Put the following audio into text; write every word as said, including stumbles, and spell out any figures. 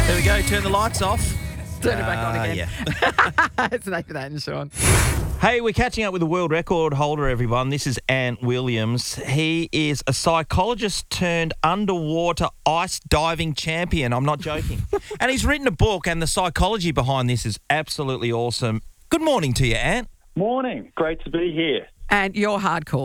There we go. Turn the lights off. Turn it back on Ah, again. yeah. It's Nathan and Sean. Hey, we're catching up with the world record holder, everyone. This is Ant Williams. He is a psychologist turned underwater ice diving champion. I'm not joking. And he's written a book, and the psychology behind this is absolutely awesome. Good morning to you, Ant. Morning. Great to be here. And you're hardcore.